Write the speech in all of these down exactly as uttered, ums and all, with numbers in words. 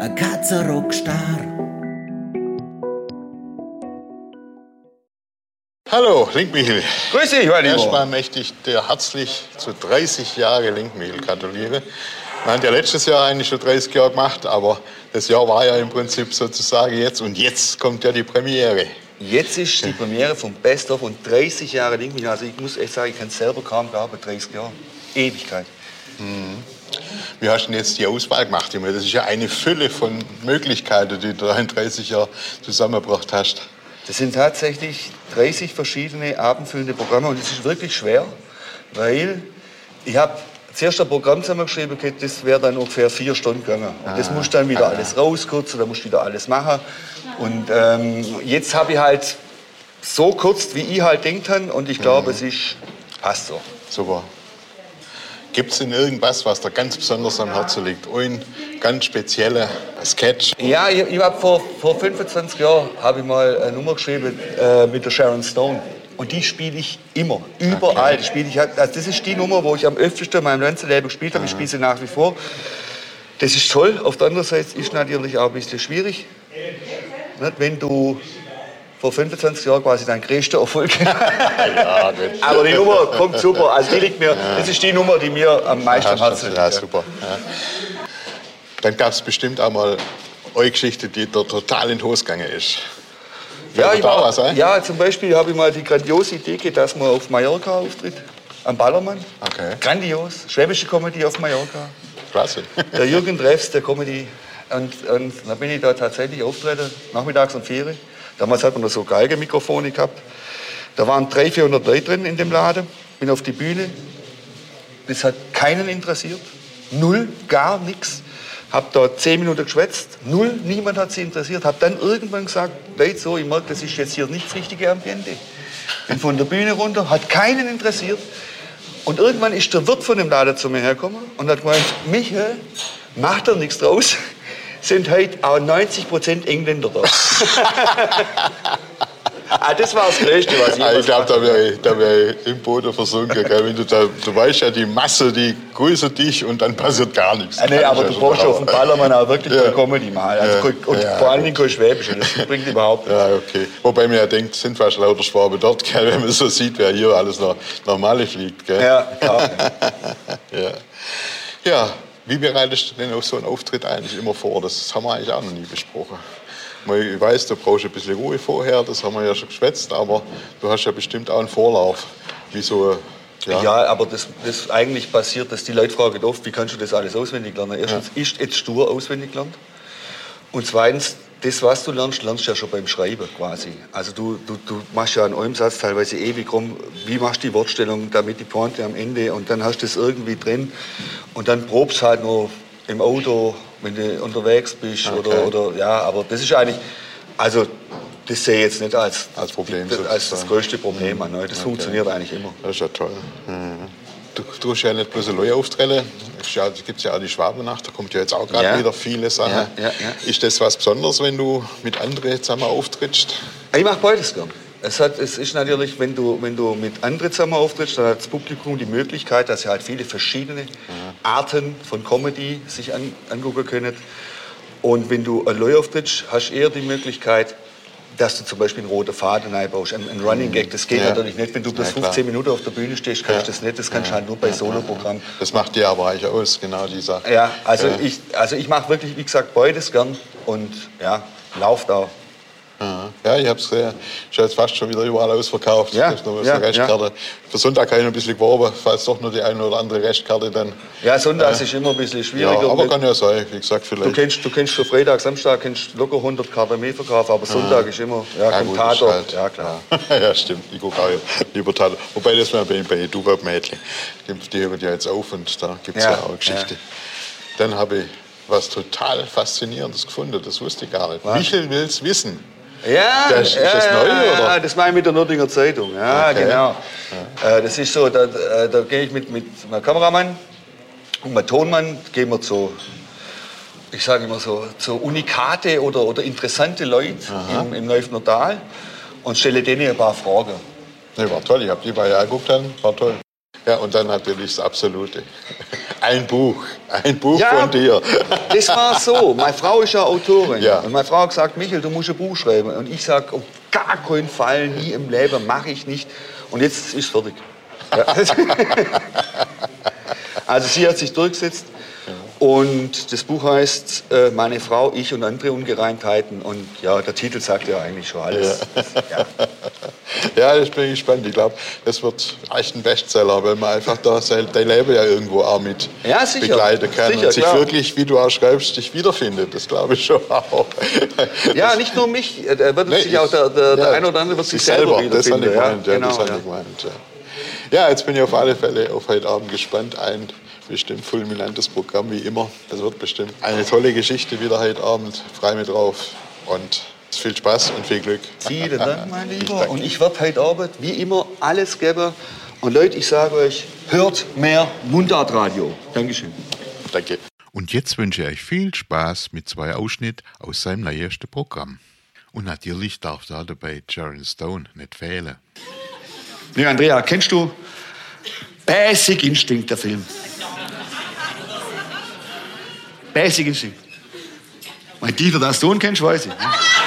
ein Katze Rockstar. Hallo, Linkmichel. Grüß dich, mein Lieber. Erstmal möchte ich dir herzlich zu dreißig Jahre Linkmichel gratulieren. Wir haben ja letztes Jahr eigentlich schon dreißig Jahre gemacht, aber das Jahr war ja im Prinzip sozusagen jetzt. Und jetzt kommt ja die Premiere. Jetzt ist die Premiere vom Best of und dreißig Jahre Linkmichel. Also ich muss echt sagen, ich kann es selber kaum glauben, dreißig Jahre. Ewigkeit. Mhm. Wie hast du denn jetzt die Auswahl gemacht? Das ist ja eine Fülle von Möglichkeiten, die du in dreißig Jahren zusammengebracht hast. Das sind tatsächlich dreißig verschiedene abendfüllende Programme und es ist wirklich schwer, weil ich habe zuerst ein Programm zusammengeschrieben, okay, das wäre dann ungefähr vier Stunden gegangen. Und das musst du dann wieder alles rauskürzen, da musst du wieder alles machen. Und ähm, jetzt habe ich halt so kurz, wie ich halt denkt habe und ich glaube, mhm. es ist, passt so. Super. Gibt es denn irgendwas, was dir ganz besonders am Herzen liegt? Ein ganz spezieller Sketch? Ja, ich, ich habe vor, vor fünfundzwanzig Jahren habe ich mal eine Nummer geschrieben äh, mit der Sharon Stone. Und die spiele ich immer, überall. Okay. Spiele ich, also das ist die Nummer, wo ich am öftesten in meinem ganzen Leben gespielt habe. Ich spiele sie nach wie vor. Das ist toll. Auf der anderen Seite ist es natürlich auch ein bisschen schwierig. Nicht, wenn du vor fünfundzwanzig Jahren quasi dein größter Erfolg. Ja, aber die Nummer kommt super. Also die liegt mir, ja. Das ist die Nummer, die mir am meisten am Herzen liegt. Ja, super. Ja. Dann gab es bestimmt auch mal eine Geschichte, die da total in die Hose gegangen ist. Ja, ich war, was, eh? ja, zum Beispiel habe ich mal die grandiose Idee gehabt, dass man auf Mallorca auftritt, am Ballermann. Okay. Grandios, schwäbische Comedy auf Mallorca. Klasse. Der Jürgen Treffs, der Comedy. Und, und dann bin ich da tatsächlich auftreten, nachmittags um vier. Damals hat man noch so Geigenmikrofone gehabt. Da waren dreihundert, vierhundert Leute drin in dem Laden. Bin auf die Bühne. Das hat keinen interessiert. Null, gar nichts. Hab da zehn Minuten geschwätzt. Null, niemand hat sie interessiert. Hab dann irgendwann gesagt, Leute, so, ich merke, das ist jetzt hier nicht das richtige Ambiente. Bin von der Bühne runter, hat keinen interessiert. Und irgendwann ist der Wirt von dem Laden zu mir hergekommen und hat gemeint, Michael, macht da nichts draus. Sind heute auch neunzig Prozent Engländer da. ah, das war das Größte, was ich ah, Ich glaube, da wäre da wär ich im Boden versunken. Gell? Wenn du, da, du weißt ja, die Masse, die grüßt dich und dann passiert gar nichts. Ah, nee, aber du brauchst auf dem Ballermann auch wirklich ja. Comedy mal. Also, ja. Und ja, vor allen okay. Dingen kein Schwäbisch. Das bringt überhaupt nichts. Ja, okay. Wobei man ja denkt, sind fast lauter Schwaben dort, gell? Wenn man so sieht, wer hier alles nach Normale fliegt. Gell? Ja, klar. ja. ja. Wie bereitest du denn auf so einen Auftritt eigentlich immer vor? Das haben wir eigentlich auch noch nie besprochen. Ich weiß, du brauchst ein bisschen Ruhe vorher, das haben wir ja schon geschwätzt, aber du hast ja bestimmt auch einen Vorlauf. Wie so, ja. ja, aber das, das eigentlich passiert, dass die Leute fragen oft, wie kannst du das alles auswendig lernen? Erstens ja. ist jetzt stur auswendig gelernt. Und zweitens, das, was du lernst, lernst du ja schon beim Schreiben quasi. Also du, du, du machst ja an einem Satz teilweise ewig rum, wie machst du die Wortstellung, damit die Pointe am Ende und dann hast du das irgendwie drin und dann probst halt noch im Auto, wenn du unterwegs bist okay. oder, oder ja, aber das ist eigentlich, also das sehe ich jetzt nicht als, als, Problem, das, als das größte Problem an. Ne? Das okay. funktioniert eigentlich immer. Das ist ja toll. Mhm. Du tust ja nicht bloß neue Aufträge. Es ja, gibt ja auch die Schwabennacht, da kommt ja jetzt auch gerade ja. wieder viele Sachen. Ja, ja, ja. Ist das was Besonderes, wenn du mit anderen zusammen auftrittst? Ich mache beides gern. Es, hat, es ist natürlich, wenn du, wenn du mit anderen zusammen auftrittst, dann hat das Publikum die Möglichkeit, dass sie halt viele verschiedene ja. Arten von Comedy sich an, angucken können. Und wenn du neu auftrittst, hast du eher die Möglichkeit, dass du zum Beispiel einen roten Faden einbaust, einen, einen Running Gag. Das geht ja. natürlich nicht, wenn du bis ja, fünfzehn Minuten auf der Bühne stehst, kannst du ja. das nicht. Das kannst du ja. halt nur bei ja. Soloprogrammen. Das macht dir aber eigentlich aus, genau dieser. Ja, also ja. ich, also ich mache wirklich, wie gesagt, beides gern und ja, lauft auch. Ja, ich habe es gesehen. Ist jetzt fast schon wieder überall ausverkauft. Ja, noch eine ja, Restkarte. Ja. Für Sonntag habe ich noch ein bisschen geworben, falls doch nur die eine oder andere Restkarte dann. Ja, Sonntags äh, ist immer ein bisschen schwieriger. Ja, aber kann ja sein, wie gesagt, vielleicht. Du kennst, du kennst für Freitag, Samstag kennst locker hundert Karten mehr verkaufen, aber Sonntag ist immer, ja, ja kommt Tatort. Halt, ja, klar. Ja, ja, stimmt. Ich gucke auch lieber Tatort. Wobei das war bei, bei Duwab-Mädchen. Die, die hören ja jetzt auf und da gibt es ja. ja auch eine Geschichte. Ja. Dann habe ich was total Faszinierendes gefunden, das wusste ich gar nicht. Was? Michael will's wissen. Ja, das, ist das ja, neu, ja, oder? Das mache ich mit der Nürtinger Zeitung. Ja, okay. Genau. Ja. Äh, das ist so, da, da gehe ich mit, mit meinem Kameramann und meinem Tonmann, gehen wir zu, ich sage immer so, zu Unikate oder, oder interessante Leute im, im Neufener Tal und stelle denen ein paar Fragen. Nee, war toll, ich habe die bei ja geguckt, dann war toll. Ja, und dann natürlich das Absolute. Ein Buch, ein Buch ja, von dir. Das war so. Meine Frau ist ja Autorin. Ja. Und meine Frau hat gesagt, Michael, du musst ein Buch schreiben. Und ich sage, auf gar keinen Fall, nie im Leben, mache ich nicht. Und jetzt ist es fertig. Ja. Also sie hat sich durchgesetzt. Und das Buch heißt äh, Meine Frau, ich und andere Ungereimtheiten. Und ja, der Titel sagt ja eigentlich schon alles. Ja, ja. Ja, ich bin gespannt. Ich glaube, das wird echt ein Bestseller, weil man einfach da sein dein Leben ja irgendwo auch mit ja, sicher. begleiten kann. Sicher, und sich klar. wirklich, wie du auch schreibst, dich wiederfindet. Das glaube ich schon auch. Ja, nicht nur mich. Er wird Nee, sich auch der, der, der ja, ein oder andere wird sich sich selber, selber das wiederfinden. habe ich Ja, gemeint, ja, genau, das habe ja. ich gemeint, ja. Ja, jetzt bin ich auf alle Fälle auf heute Abend gespannt. Ein bestimmt fulminantes Programm wie immer. Das wird bestimmt eine tolle Geschichte wieder heute Abend. Frei mit drauf und viel Spaß und viel Glück. Vielen Dank, mein Lieber. Und ich werde heute Abend wie immer alles geben. Und Leute, ich sage euch, hört mehr Mundartradio. Dankeschön. Danke. Und jetzt wünsche ich euch viel Spaß mit zwei Ausschnitten aus seinem neuesten Programm. Und natürlich darf da dabei Sharon Stone nicht fehlen. Nee, Andrea, kennst du Basic Instinct, der Film? Basic Instinct. Mein Dieter, das Stone kennst, weiß ich.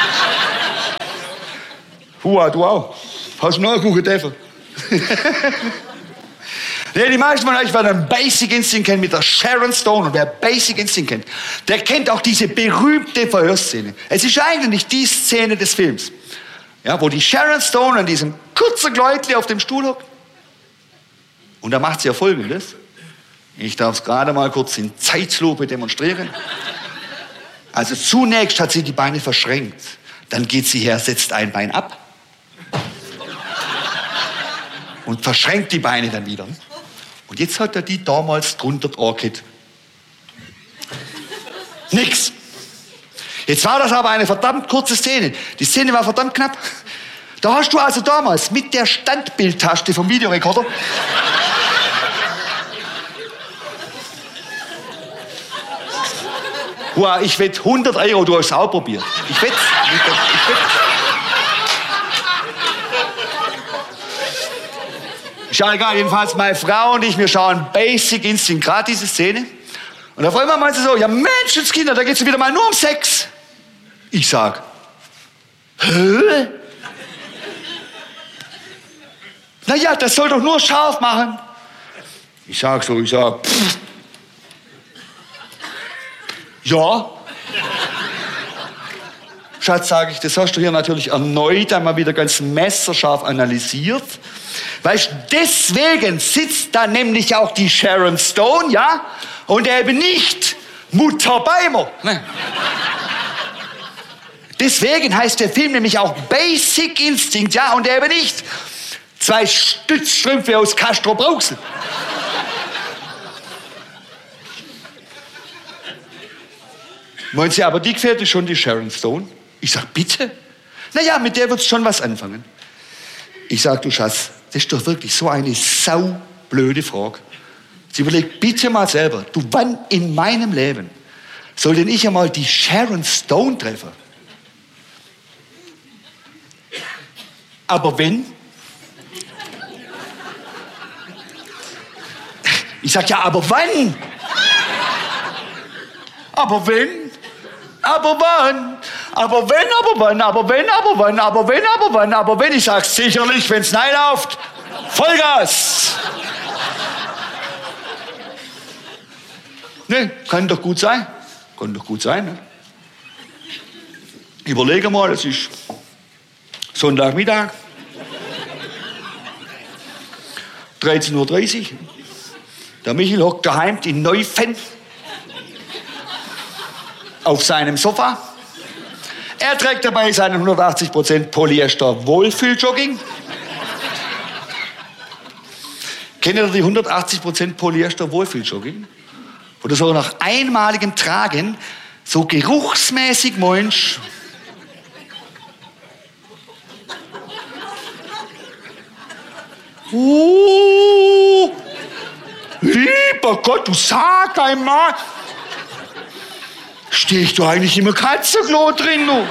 Hua, du auch. Hast du noch einen guten Teufel? Ja, die meisten von euch werden Basic Instinct kennen mit der Sharon Stone. Und wer Basic Instinct kennt, der kennt auch diese berühmte Verhörszene. Es ist eigentlich die Szene des Films, ja, wo die Sharon Stone an diesem kurzen Gläutli auf dem Stuhl hockt. Und da macht sie ja Folgendes. Ich darf es gerade mal kurz in Zeitlupe demonstrieren. Also zunächst hat sie die Beine verschränkt. Dann geht sie her, setzt ein Bein ab. Und verschränkt die Beine dann wieder. Und jetzt hat er die damals drunter georgelt. Nix. Jetzt war das aber eine verdammt kurze Szene. Die Szene war verdammt knapp. Da hast du also damals mit der Standbildtaste vom Videorekorder Wow, ich wette hundert Euro, du hast es auch probiert. Ich wette. Ich wette. Ist ja egal, jedenfalls meine Frau und ich, wir schauen Basic Instinct, gerade diese Szene. Und auf einmal meint sie so, ja Menschenskinder, da geht's wieder mal nur um Sex. Ich sag, hä? Na ja, das soll doch nur scharf machen. Ich sag so, ich sag, pff. Ja. Schatz, sage ich, das hast du hier natürlich erneut einmal wieder ganz messerscharf analysiert. Weißt, deswegen sitzt da nämlich auch die Sharon Stone, ja? Und eben nicht Mutter Beimer. Ne? Deswegen heißt der Film nämlich auch Basic Instinct, ja? Und eben nicht zwei Stützstrümpfe aus Castro Brauxel. Meint sie, aber die gefällt dir schon, die Sharon Stone? Ich sag, bitte? Naja, mit der wird's schon was anfangen. Ich sag, du Schatz, das ist doch wirklich so eine saublöde Frage. Sie überlegt bitte mal selber, du, wann in meinem Leben soll denn ich einmal die Sharon Stone treffen? Aber wenn? Ich sag, ja, aber wann? Aber wenn? Aber wann? Aber wenn, aber wann, aber wenn, aber wann, aber wenn, aber wann, aber wenn. Ich sag's sicherlich, wenn's nein läuft. Vollgas! Ne, kann doch gut sein. Kann doch gut sein, ne? Überlege mal, es ist Sonntagmittag. dreizehn Uhr dreißig. Der Michel hockt daheim in Neufen auf seinem Sofa. Er trägt dabei seinen hundertachtzig Prozent Polyester Wohlfühljogging. Kennt ihr die hundertachtzig Prozent Polyester Wohlfühljogging? Oder so nach einmaligem Tragen so geruchsmäßig meinst, uh, lieber Gott, du sag einmal, stehe ich da eigentlich im Katzenklo drin, du?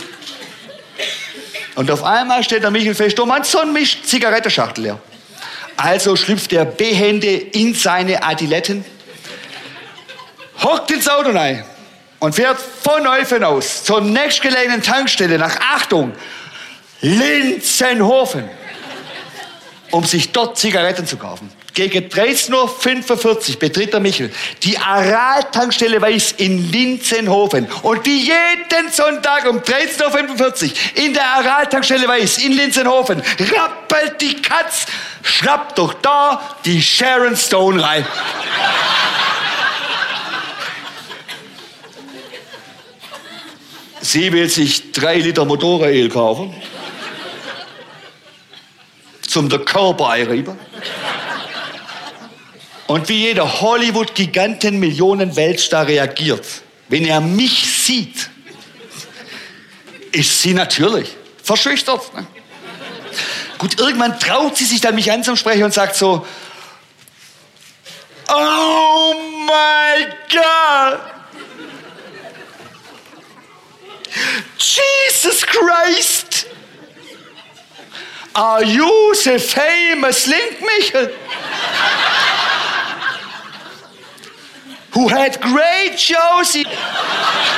Und auf einmal steht der Michel fest, oh Mann, so ein Misch Zigarettenschachtel leer. Also schlüpft er behende in seine Adiletten, hockt ins Auto rein und fährt von Eufen aus zur nächstgelegenen Tankstelle nach, Achtung, Linzenhofen, um sich dort Zigaretten zu kaufen. Gegen dreizehn Uhr fünfundvierzig betritt der Michel die Aral-Tankstelle Weiß in Linzenhofen. Und wie jeden Sonntag um dreizehn Uhr fünfundvierzig in der Aral-Tankstelle Weiß in Linzenhofen rappelt die Katz, schnappt doch da die Sharon Stone rein. Sie will sich drei Liter Motoröl kaufen, zum der Körper einreiben. Und wie jeder Hollywood-Giganten-Millionen-Weltstar reagiert, wenn er mich sieht, ist sie natürlich verschüchtert. Ne? Gut, irgendwann traut sie sich dann, mich anzusprechen und sagt so, oh my God! Jesus Christ! Are you the famous Link Michel? Who had great shows?